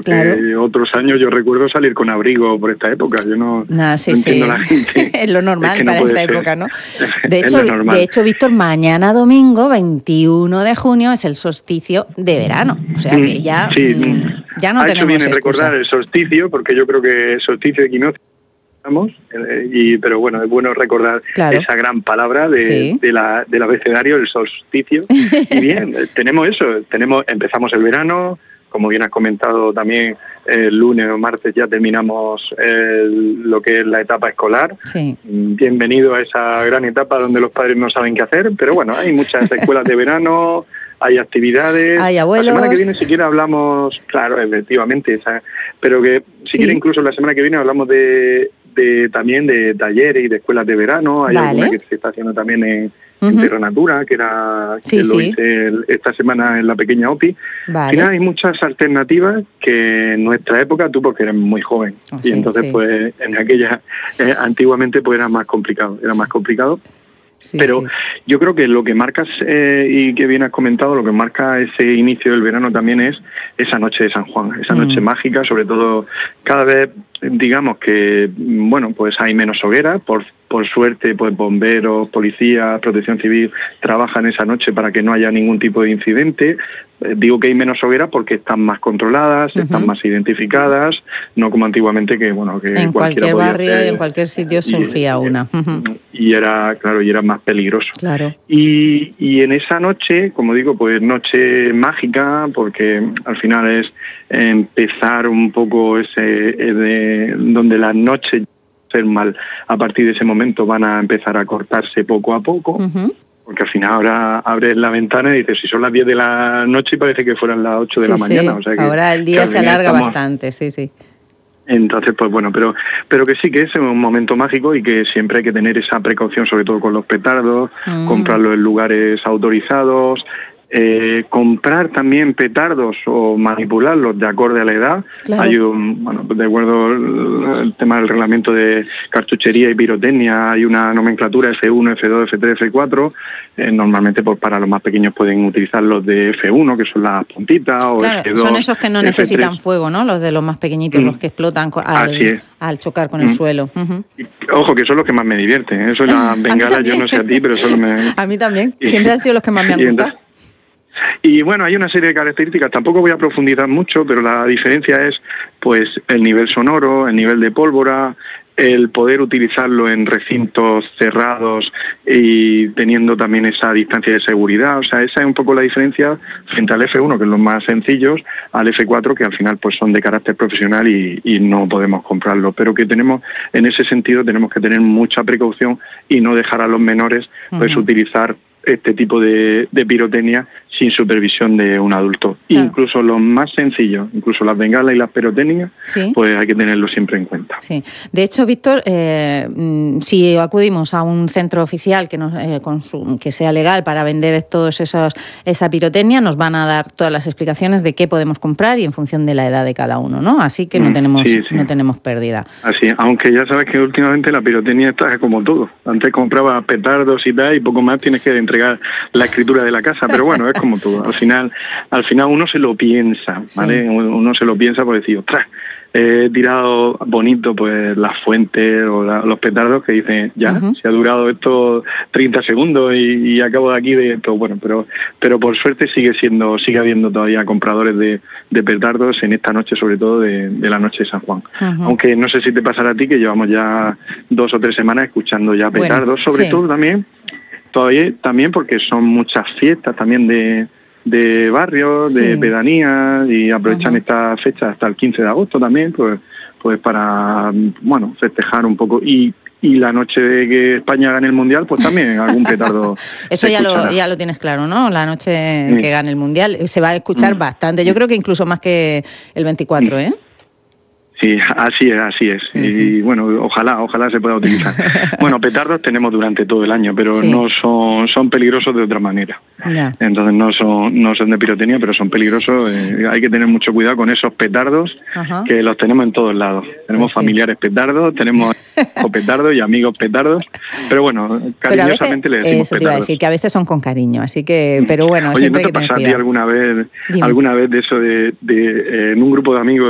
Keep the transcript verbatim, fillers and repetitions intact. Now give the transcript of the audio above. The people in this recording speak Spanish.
porque claro. otros años yo recuerdo salir con abrigo por esta época. Yo no, nah, sí, no entiendo sí. la gente. Es lo normal es que no para esta ser. época, ¿no? De es hecho, lo normal. de hecho, Víctor, mañana domingo, veintiuno de junio, es el solsticio de verano. O sea que ya, sí, mmm, ya no ha tenemos hecho bien en excusa. recordar el solsticio, porque yo creo que el solsticio de equinoccio, eh, y, pero bueno, es bueno recordar claro. esa gran palabra de, sí. de la, del abecedario, el solsticio. Y bien, tenemos eso, tenemos empezamos el verano, como bien has comentado también, el lunes o martes ya terminamos el, lo que es la etapa escolar. Sí. Bienvenido a esa gran etapa donde los padres no saben qué hacer, pero bueno, hay muchas escuelas de verano, hay actividades. Hay abuelos. La semana que viene, si quiere, hablamos, claro, efectivamente, esa, pero que si sí. quiere, incluso la semana que viene hablamos de, de también de talleres y de escuelas de verano. Hay vale. alguna que se está haciendo también en, uh-huh. en Terra Natura, que era sí, que lo sí. hice el, esta semana en la pequeña O P I. Vale. Al final hay muchas alternativas que en nuestra época tú, porque eres muy joven, oh, y sí, entonces sí. pues en aquella, eh, antiguamente pues era más complicado, era más complicado. Sí, Pero sí. yo creo que lo que marcas, eh, y que bien has comentado, lo que marca ese inicio del verano también es esa noche de San Juan, esa noche mm. mágica, sobre todo cada vez, digamos que, bueno, pues hay menos hogueras, por por suerte, pues bomberos, policías, protección civil trabajan esa noche para que no haya ningún tipo de incidente. Eh, digo que hay menos hogueras porque están más controladas, uh-huh. están más identificadas, no como antiguamente que, bueno, que en cualquier barrio hacer, y en cualquier sitio surgía y, una. Uh-huh. Y era, claro, y era más peligroso. Claro. Y, y en esa noche, como digo, pues noche mágica, porque al final es empezar un poco ese, de, donde las noches ser mal, a partir de ese momento van a empezar a cortarse poco a poco, uh-huh. porque al final ahora abres la ventana y dices, si son las diez de la noche y parece que fueran las ocho de sí, la mañana. Sí. O sea que, ahora el día se alarga estamos... bastante, sí, sí. Entonces, pues bueno, pero pero que sí que es un momento mágico y que siempre hay que tener esa precaución, sobre todo con los petardos, mm. comprarlos en lugares autorizados, Eh, comprar también petardos o manipularlos de acorde a la edad. Claro. Hay un, bueno, de acuerdo el tema del reglamento de cartuchería y pirotecnia, hay una nomenclatura F uno, F dos, F tres, F cuatro. Eh, normalmente pues para los más pequeños pueden utilizar los de F uno, que son las puntitas, o claro, F dos, son esos que no F tres. necesitan fuego, ¿no? Los de los más pequeñitos, mm. los que explotan al, al chocar con mm. el suelo. Uh-huh. Ojo, que son los que más me divierten. Eso es la bengala, yo no sé a ti, pero eso me... A mí también. Siempre han sido los que más me han gustado. Y bueno, hay una serie de características, tampoco voy a profundizar mucho, pero la diferencia es pues el nivel sonoro, el nivel de pólvora, el poder utilizarlo en recintos cerrados y teniendo también esa distancia de seguridad. O sea, esa es un poco la diferencia frente al F uno, que es los más sencillos, al F cuatro, que al final pues son de carácter profesional y, y no podemos comprarlo. Pero que tenemos, en ese sentido, tenemos que tener mucha precaución y no dejar a los menores pues uh-huh. utilizar este tipo de, de pirotecnia sin supervisión de un adulto. Claro. Incluso los más sencillos, incluso las bengalas y las pirotecnias, ¿sí? Pues hay que tenerlo siempre en cuenta. Sí. De hecho, Víctor, eh, si acudimos a un centro oficial que, nos, eh, con su, que sea legal para vender todos esos esa pirotecnia, nos van a dar todas las explicaciones de qué podemos comprar y en función de la edad de cada uno, ¿no? Así que no tenemos sí, sí. no tenemos pérdida. Así, aunque ya sabes que últimamente la pirotecnia está como todo. Antes compraba petardos y tal, y poco más tienes que entregar la escritura de la casa, pero bueno, es como todo. Al final, al final uno se lo piensa, ¿vale? Sí. Uno se lo piensa por decir, ostras, he tirado bonito pues las fuentes o la, los petardos que dicen, ya, uh-huh. si ha durado esto treinta segundos y, y acabo de aquí de esto, bueno, pero pero por suerte sigue siendo, sigue habiendo todavía compradores de, de petardos en esta noche, sobre todo de, de la noche de San Juan. Uh-huh. Aunque no sé si te pasará a ti, que llevamos ya dos o tres semanas escuchando ya petardos, bueno, sobre sí. todo también Todavía también porque son muchas fiestas también de, de barrios, de sí. pedanías, y aprovechan uh-huh. esta fecha hasta el quince de agosto también, pues pues para, bueno, festejar un poco. Y y la noche de que España gane el Mundial, pues también algún petardo. Eso ya lo, ya lo tienes claro, ¿no? La noche sí. que gane el Mundial se va a escuchar mm. bastante. Yo creo que incluso más que el veinticuatro, ¿eh? Sí, así es, así es. Uh-huh. Y bueno, ojalá, ojalá se pueda utilizar. Bueno, petardos tenemos durante todo el año, pero sí. no son son peligrosos de otra manera. Ya. Entonces no son no son de pirotecnia, pero son peligrosos. Eh, hay que tener mucho cuidado con esos petardos, uh-huh. que los tenemos en todos lados. Tenemos pues familiares sí. petardos, tenemos petardos y amigos petardos, pero bueno, cariñosamente le decimos eso petardos. Te iba a decir que a veces son con cariño, así que, pero bueno, Oye, siempre ¿no hay te que tener pasa a ti cuidado. alguna vez, Dime. alguna vez de eso de, de eh, en un grupo de amigos